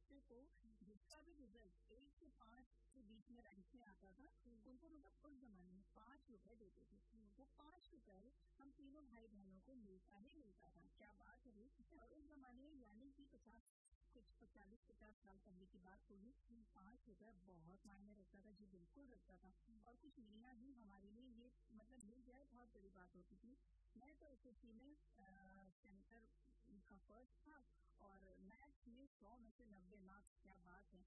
बच्चे को जिसका भी रिजल्ट 1 से 5 के बीच में रैंक में आता था, उनको मतलब उस जमाने में 5 रुपए देते थे। वो 5 रुपए हम तीनों भाई बहनों को मिलता ही मिलता था। क्या बात है। और उस जमाने में यानी कि 40-50 साल पहले की बात होगी, 5 रुपए बहुत मायने रखता था जी, बिल्कुल रखता था। और कुछ मिलना भी हमारे लिए ये मतलब मिल जाए बहुत बड़ी बात होती थी। मैं तो एसएससी में सेंटर का फर्स्ट था और मैथ्स में 100 में से 90 मार्क्स। क्या बात है।